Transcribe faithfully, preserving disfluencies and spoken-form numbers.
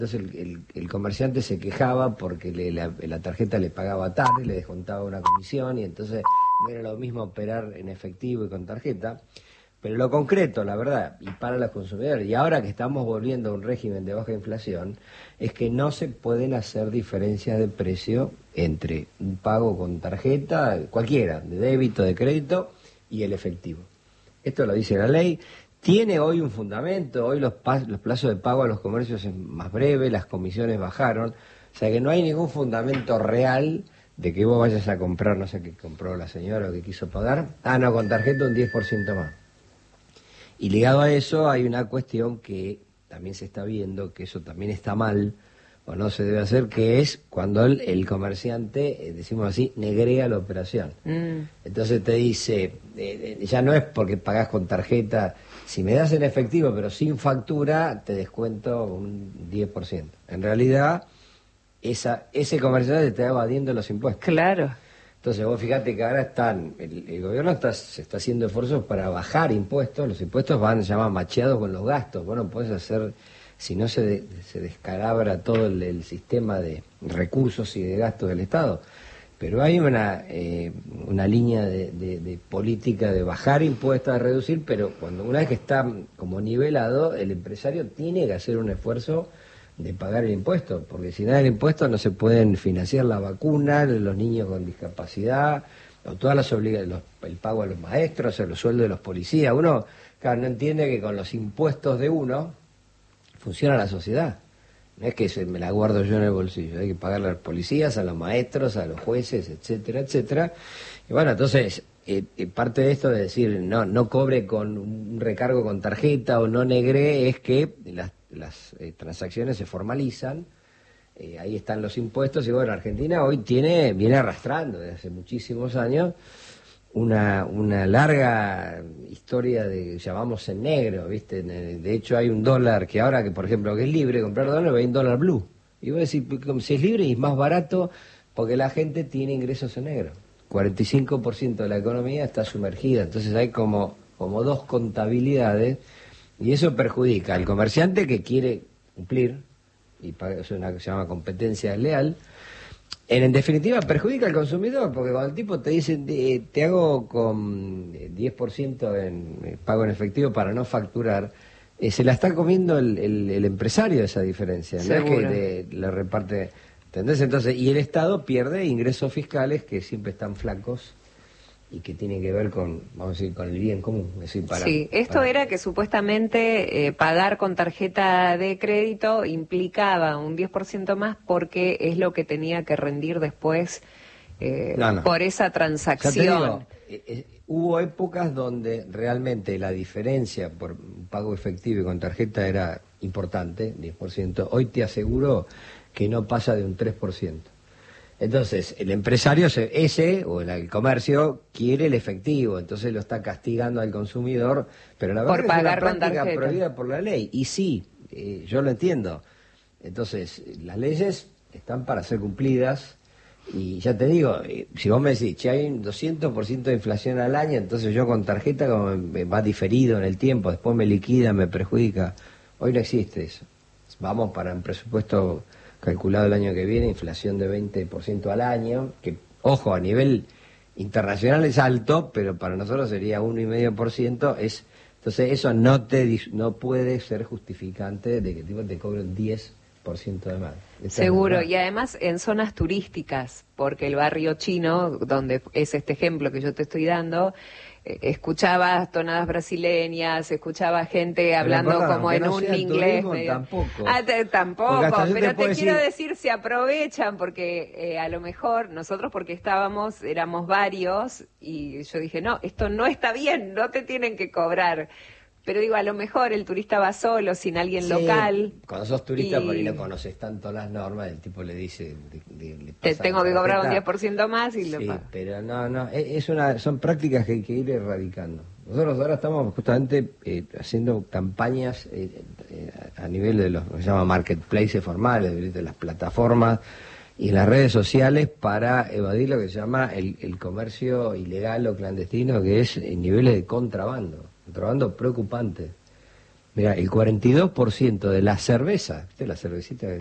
Entonces el, el, el comerciante se quejaba porque le, la, la tarjeta le pagaba tarde, le descontaba una comisión y entonces no era lo mismo operar en efectivo y con tarjeta. Pero lo concreto, la verdad, y para los consumidores, y ahora que estamos volviendo a un régimen de baja inflación, es que no se pueden hacer diferencias de precio entre un pago con tarjeta, cualquiera, de débito, de crédito, y el efectivo. Esto lo dice la ley. Tiene hoy un fundamento, hoy los, los plazos de pago a los comercios es más breve, las comisiones bajaron, o sea que no hay ningún fundamento real de que vos vayas a comprar, no sé qué compró la señora o que quiso pagar, ah no, con tarjeta un diez por ciento más. Y ligado a eso hay una cuestión que también se está viendo, que eso también está mal, o no se debe hacer, que es cuando el, el comerciante, eh, decimos así, negrea la operación. Mm. Entonces te dice, eh, eh, ya no es porque pagás con tarjeta, si me das en efectivo pero sin factura, te descuento un diez por ciento. En realidad, esa, ese comerciante te está evadiendo los impuestos. Claro. Entonces vos fíjate que ahora están, el, el gobierno está, se está haciendo esfuerzos para bajar impuestos, los impuestos van, se llaman macheados con los gastos, bueno, puedes hacer, si no se, de, se descalabra todo el, el sistema de recursos y de gastos del Estado, pero hay una, eh, una línea de, de, de política de bajar impuestos, de reducir, pero cuando una vez que está como nivelado, el empresario tiene que hacer un esfuerzo de pagar el impuesto, porque sin el impuesto no se pueden financiar la vacuna, los niños con discapacidad, o todas las obligaciones, el pago a los maestros, o los sueldos de los policías. Uno, claro, no entiende que con los impuestos de uno funciona la sociedad. No es que se me la guardo yo en el bolsillo, hay que pagarle a los policías, a los maestros, a los jueces, etcétera, etcétera. Y bueno, entonces, eh, parte de esto de decir no, no cobre con un recargo con tarjeta o no negre, es que las las eh, transacciones se formalizan, eh, ahí están los impuestos, y bueno, Argentina hoy tiene, viene arrastrando desde hace muchísimos años una, una larga historia de, llamamos en negro, ¿viste? De hecho hay un dólar que ahora, que por ejemplo, que es libre comprar dólar, hay un dólar blue, y vos decís, si es libre y es más barato, porque la gente tiene ingresos en negro, cuarenta y cinco por ciento de la economía está sumergida, entonces hay como, como dos contabilidades. Y eso perjudica al comerciante que quiere cumplir, y es una que se llama competencia desleal. En, en definitiva, perjudica al consumidor, porque cuando el tipo te dice, eh, te hago con diez por ciento en eh, pago en efectivo para no facturar, eh, se la está comiendo el, el, el empresario esa diferencia, no es que le, le reparte, ¿entendés? Entonces, y el Estado pierde ingresos fiscales que siempre están flacos, y que tiene que ver con, vamos a decir, con el bien común. Es decir, para, sí, esto para... era que supuestamente eh, pagar con tarjeta de crédito implicaba un diez por ciento más porque es lo que tenía que rendir después eh, no, no. por esa transacción. Ya te digo, eh, eh, hubo épocas donde realmente la diferencia por un pago efectivo y con tarjeta era importante, diez por ciento. Hoy te aseguro que no pasa de un tres por ciento. Entonces, el empresario, ese, o el comercio, quiere el efectivo, entonces lo está castigando al consumidor, pero la verdad por es pagar una práctica con prohibida por la ley. Y sí, eh, yo lo entiendo. Entonces, las leyes están para ser cumplidas, y ya te digo, eh, si vos me decís, che, hay un doscientos por ciento de inflación al año, entonces yo con tarjeta como me va diferido en el tiempo, después me liquida, me perjudica. Hoy no existe eso. Vamos para un presupuesto calculado el año que viene, inflación de veinte por ciento al año, que, ojo, a nivel internacional es alto, pero para nosotros sería uno coma cinco por ciento, es, entonces eso no te no puede ser justificante de que tipo te cobre un diez por ciento de más. Esa Seguro, y además en zonas turísticas, porque el barrio chino, donde es este ejemplo que yo te estoy dando, eh, escuchaba tonadas brasileñas, escuchaba gente hablando perdón, como en no un sea inglés turismo, medio... tampoco. Ah, te, tampoco, te pero te quiero decir... decir, se aprovechan, porque eh, a lo mejor nosotros, porque estábamos, éramos varios, y yo dije, no, esto no está bien, no te tienen que cobrar. Pero digo, a lo mejor el turista va solo, sin alguien sí, local. Cuando sos turista y... por ahí no conoces tanto las normas, el tipo le dice... Le, le, le te tengo que cobrar un diez por ciento más y sí, lo pago. Pero no, no, es una, son prácticas que hay que ir erradicando. Nosotros ahora estamos justamente eh, haciendo campañas eh, eh, a nivel de los que se llama marketplaces formales, de las plataformas y las redes sociales para evadir lo que se llama el, el comercio ilegal o clandestino, que es en niveles de contrabando. Contrabando preocupante. Mira, el cuarenta y dos por ciento de la cerveza, ¿viste la cervecita?